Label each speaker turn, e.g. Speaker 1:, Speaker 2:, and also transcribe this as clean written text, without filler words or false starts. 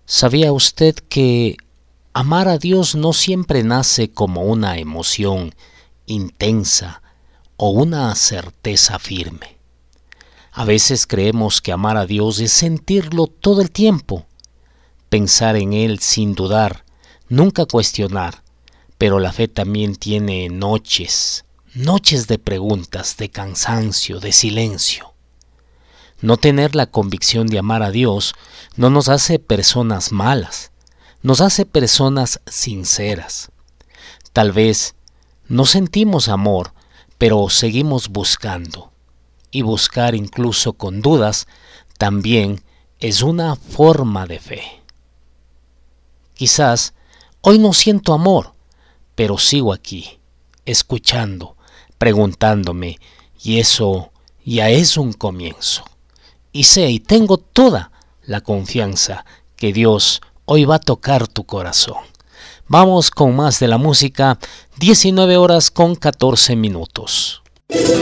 Speaker 1: ¿Sabía usted que amar a Dios no siempre nace como una emoción intensa o una certeza firme? A veces creemos que amar a Dios es sentirlo todo el tiempo, pensar en Él sin dudar, nunca cuestionar, pero la fe también tiene noches de preguntas, de cansancio, de silencio. No tener la convicción de amar a Dios no nos hace personas malas, nos hace personas sinceras. Tal vez no sentimos amor, pero seguimos buscando. Y buscar incluso con dudas también es una forma de fe. Quizás hoy no siento amor, pero sigo aquí, escuchando, preguntándome, y eso ya es un comienzo. Y sé y tengo toda la confianza que Dios hoy va a tocar tu corazón. Vamos con más de la música, 19 horas con 14 minutos.